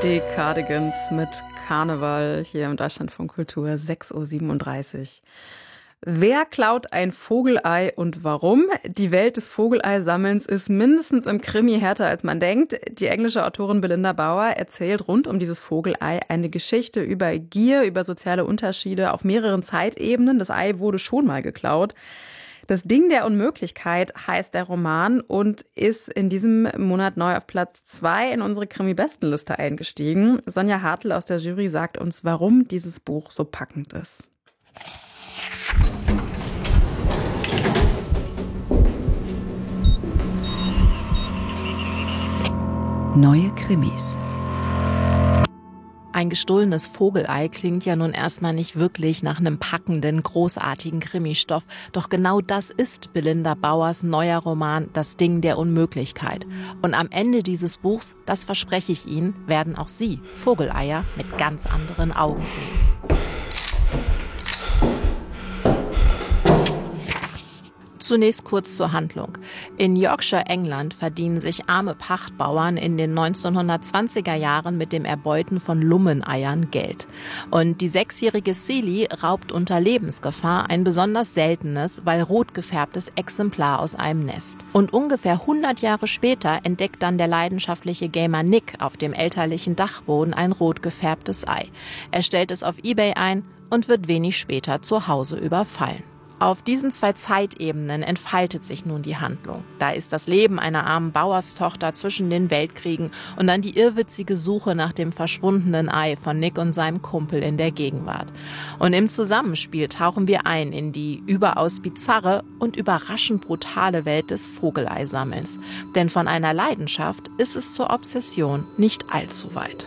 Die Cardigans mit Karneval hier im Deutschlandfunk Kultur, 6:37 Uhr. Wer klaut ein Vogelei und warum? Die Welt des Vogeleisammelns ist mindestens im Krimi härter, als man denkt. Die englische Autorin Belinda Bauer erzählt rund um dieses Vogelei eine Geschichte über Gier, über soziale Unterschiede auf mehreren Zeitebenen. Das Ei wurde schon mal geklaut. Das Ding der Unmöglichkeit heißt der Roman und ist in diesem Monat neu auf Platz 2 in unsere Krimi-Bestenliste eingestiegen. Sonja Hartl aus der Jury sagt uns, warum dieses Buch so packend ist. Neue Krimis. Ein gestohlenes Vogelei klingt ja nun erstmal nicht wirklich nach einem packenden, großartigen Krimistoff. Doch genau das ist Belinda Bauers neuer Roman Das Ding der Unmöglichkeit. Und am Ende dieses Buchs, das verspreche ich Ihnen, werden auch Sie Vogeleier mit ganz anderen Augen sehen. Zunächst kurz zur Handlung. In Yorkshire, England, verdienen sich arme Pachtbauern in den 1920er Jahren mit dem Erbeuten von Lummeneiern Geld. Und die 6-jährige Celie raubt unter Lebensgefahr ein besonders seltenes, weil rot gefärbtes Exemplar aus einem Nest. Und ungefähr 100 Jahre später entdeckt dann der leidenschaftliche Gamer Nick auf dem elterlichen Dachboden ein rot gefärbtes Ei. Er stellt es auf eBay ein und wird wenig später zu Hause überfallen. Auf diesen 2 Zeitebenen entfaltet sich nun die Handlung. Da ist das Leben einer armen Bauerstochter zwischen den Weltkriegen und dann die irrwitzige Suche nach dem verschwundenen Ei von Nick und seinem Kumpel in der Gegenwart. Und im Zusammenspiel tauchen wir ein in die überaus bizarre und überraschend brutale Welt des Vogeleisammelns. Denn von einer Leidenschaft ist es zur Obsession nicht allzu weit.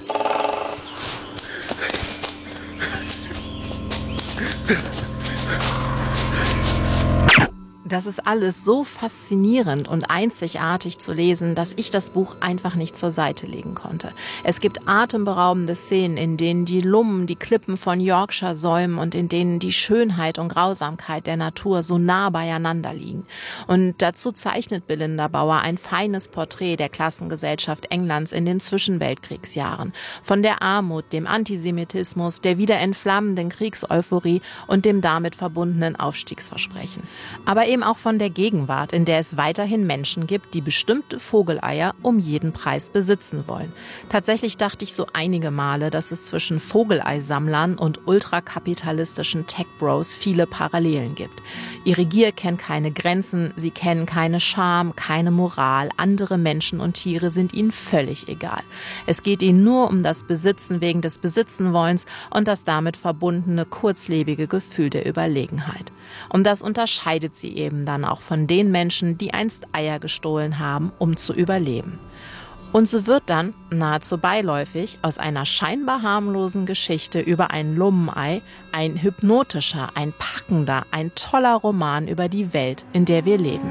Das ist alles so faszinierend und einzigartig zu lesen, dass ich das Buch einfach nicht zur Seite legen konnte. Es gibt atemberaubende Szenen, in denen die Lummen die Klippen von Yorkshire säumen und in denen die Schönheit und Grausamkeit der Natur so nah beieinander liegen. Und dazu zeichnet Belinda Bauer ein feines Porträt der Klassengesellschaft Englands in den Zwischenweltkriegsjahren. Von der Armut, dem Antisemitismus, der wieder entflammenden Kriegseuphorie und dem damit verbundenen Aufstiegsversprechen. Aber eben auch von der Gegenwart, in der es weiterhin Menschen gibt, die bestimmte Vogeleier um jeden Preis besitzen wollen. Tatsächlich dachte ich so einige Male, dass es zwischen Vogeleisammlern und ultrakapitalistischen Tech-Bros viele Parallelen gibt. Ihre Gier kennt keine Grenzen, sie kennen keine Scham, keine Moral, andere Menschen und Tiere sind ihnen völlig egal. Es geht ihnen nur um das Besitzen wegen des Besitzenwollens und das damit verbundene kurzlebige Gefühl der Überlegenheit. Und das unterscheidet sie eben dann auch von den Menschen, die einst Eier gestohlen haben, um zu überleben. Und so wird dann, nahezu beiläufig, aus einer scheinbar harmlosen Geschichte über ein Lummenei ein hypnotischer, ein packender, ein toller Roman über die Welt, in der wir leben.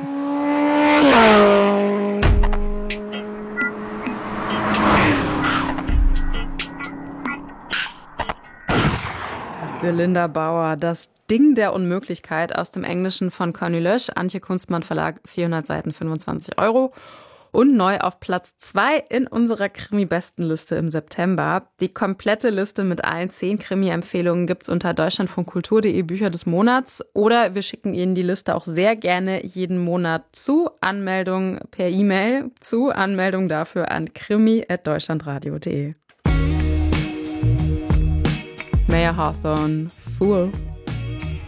Belinda Bauer, Das Ding der Unmöglichkeit aus dem Englischen von Conny Lösch, Antje Kunstmann Verlag, 400 Seiten, 25 € und neu auf Platz 2 in unserer Krimi-Bestenliste im September. Die komplette Liste mit allen 10 Krimi-Empfehlungen gibt's unter deutschlandfunkkultur.de Bücher des Monats oder wir schicken Ihnen die Liste auch sehr gerne jeden Monat zu. Anmeldung per E-Mail zu, Anmeldung dafür an krimi@deutschlandradio.de. Maya Hawthorne, Fool.